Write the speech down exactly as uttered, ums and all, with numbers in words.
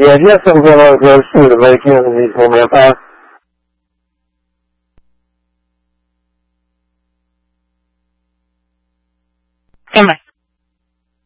Yeah, if you have some going on, go shoot it, like, you know, these women,